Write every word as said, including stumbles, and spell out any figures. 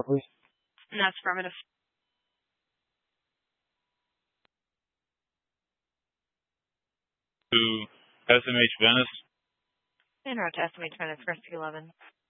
please? That's affirmative. To S M H Venice. En route to S M H Venice, Rescue eleven.